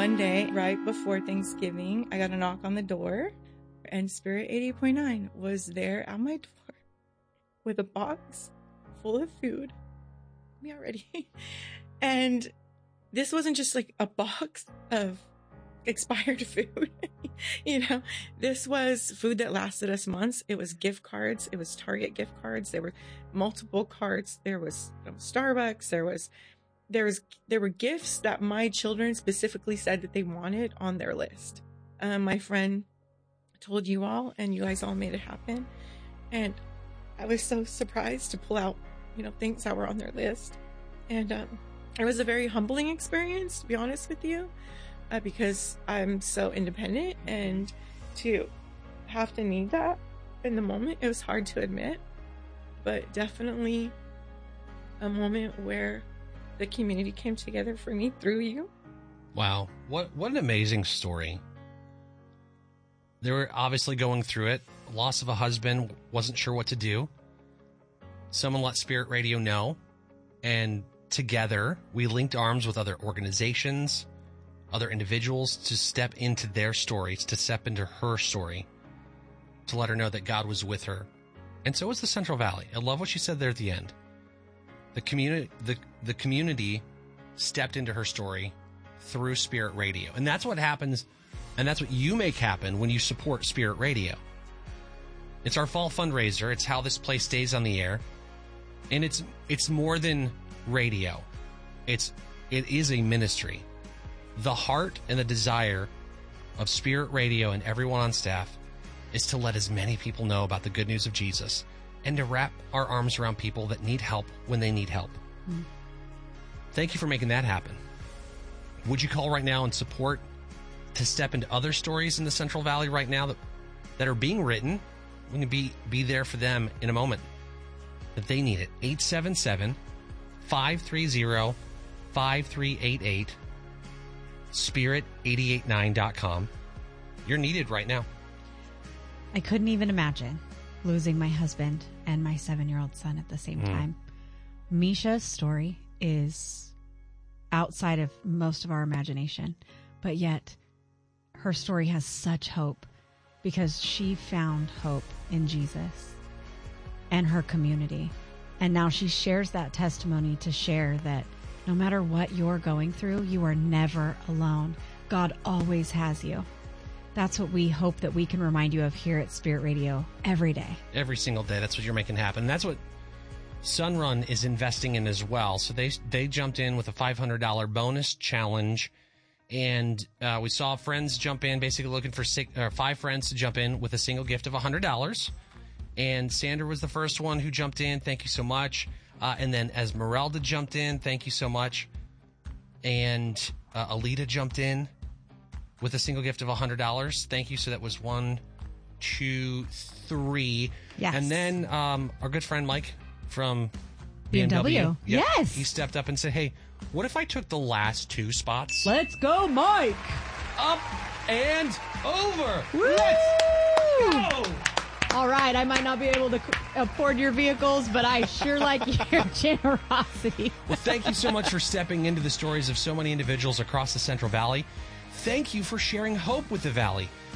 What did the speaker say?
one day, right before Thanksgiving, I got a knock on the door, and Spirit 88.9 was there at my door with a box full of food. Me already. And this wasn't just like a box of expired food. This was food that lasted us months. It was gift cards. It was Target gift cards. There were multiple cards. There was Starbucks. There were gifts that my children specifically said that they wanted on their list. My friend told you all, and you guys all made it happen. And I was so surprised to pull out, things that were on their list. And it was a very humbling experience, to be honest with you, because I'm so independent, and to have to need that in the moment, it was hard to admit, but definitely a moment where the community came together for me through you. Wow. What an amazing story. They were obviously going through it. Loss of a husband, wasn't sure what to do. Someone let Spirit Radio know, and together we linked arms with other organizations, other individuals to step into their stories, to step into her story, to let her know that God was with her. And so was the Central Valley. I love what she said there at the end. The community stepped into her story through Spirit Radio. And that's what happens, and that's what you make happen when you support Spirit Radio. It's our fall fundraiser. It's how this place stays on the air. And it's more than radio. It is a ministry. The heart and the desire of Spirit Radio and everyone on staff is to let as many people know about the good news of Jesus, and to wrap our arms around people that need help when they need help. Mm. Thank you for making that happen. Would you call right now and support to step into other stories in the Central Valley right now that are being written? We can be there for them in a moment that they need it. 877-530-5388. Spirit889.com. You're needed right now. I couldn't even imagine losing my husband and my 7-year-old son at the same time. Misha's story is outside of most of our imagination, but yet her story has such hope because she found hope in Jesus and her community. And now she shares that testimony to share that no matter what you're going through, you are never alone. God always has you. That's what we hope that we can remind you of here at Spirit Radio every day. Every single day. That's what you're making happen. That's what Sunrun is investing in as well. So they jumped in with a $500 bonus challenge. And we saw friends jump in, basically looking for 5 friends to jump in with a single gift of $100. And Sandra was the first one who jumped in. Thank you so much. And then Esmeralda jumped in. Thank you so much. And Alita jumped in with a single gift of $100. Thank you. So that was 1, 2, 3. Yes. And then our good friend Mike from BMW. Yep, yes. He stepped up and said, hey, what if I took the last 2 spots? Let's go, Mike. Up and over. Woo! Let's go. All right, I might not be able to afford your vehicles, but I sure like your generosity. Well, thank you so much for stepping into the stories of so many individuals across the Central Valley. Thank you for sharing hope with the Valley.